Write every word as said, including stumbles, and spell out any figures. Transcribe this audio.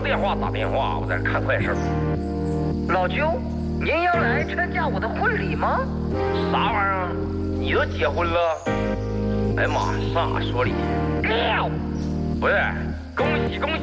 电话打电话，我在这看快事。 老舅，您要来参加我的婚礼吗？ 啥玩意儿？你都结婚了？哎呀妈，上哪说理？ 掉！ 不是，恭喜恭喜！